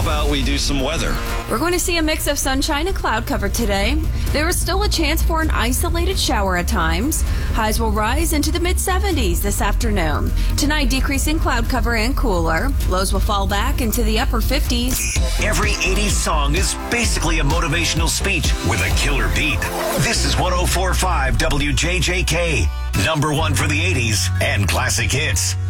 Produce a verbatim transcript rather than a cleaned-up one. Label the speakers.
Speaker 1: about we do some weather?
Speaker 2: We're going to see a mix of sunshine and cloud cover today. There is still a chance for an isolated shower at times. Highs will rise into the mid seventies this afternoon. Tonight, decreasing cloud cover and cooler. Lows will fall back into the upper fifties.
Speaker 3: Every eighties song is basically a motivational speech with a killer beat. This is one oh four point five W J J K, number one for the eighties and classic hits.